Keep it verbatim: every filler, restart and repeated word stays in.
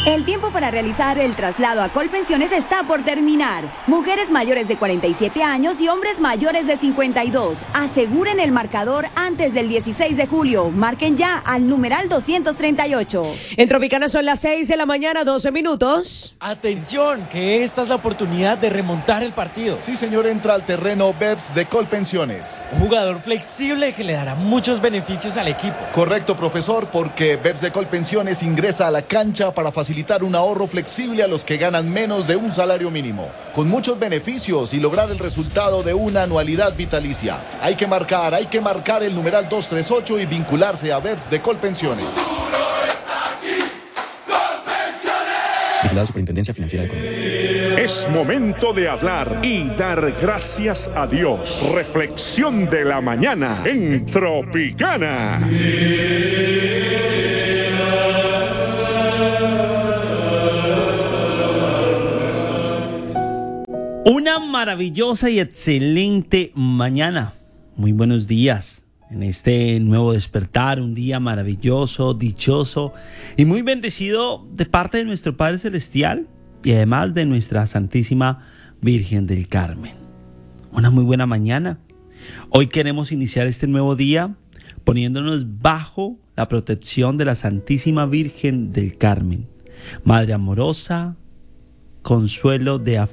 El tiempo para realizar el traslado a Colpensiones está por terminar. Mujeres mayores de cuarenta y siete años y hombres mayores de cincuenta y dos. Aseguren el marcador antes del dieciséis de julio. Marquen ya al numeral doscientos treinta y ocho. En Tropicana son las seis de la mañana, doce minutos. Atención, que esta es la oportunidad de remontar el partido. Sí, señor, entra al terreno Beps de Colpensiones. Un jugador flexible que le dará muchos beneficios al equipo. Correcto, profesor, porque Beps de Colpensiones ingresa a la cancha para facilitar un ahorro flexible a los que ganan menos de un salario mínimo, con muchos beneficios y lograr el resultado de una anualidad vitalicia. Hay que marcar, hay que marcar el numeral doscientos treinta y ocho y vincularse a Beps de Colpensiones. La Superintendencia Financiera de Colombia. Es momento de hablar y dar gracias a Dios. Reflexión de la mañana en Tropicana. Una maravillosa y excelente mañana. Muy buenos días en este nuevo despertar, un día maravilloso, dichoso y muy bendecido de parte de nuestro Padre Celestial y además de nuestra Santísima Virgen del Carmen. Una muy buena mañana. Hoy queremos iniciar este nuevo día poniéndonos bajo la protección de la Santísima Virgen del Carmen, Madre amorosa, consuelo de aflicción.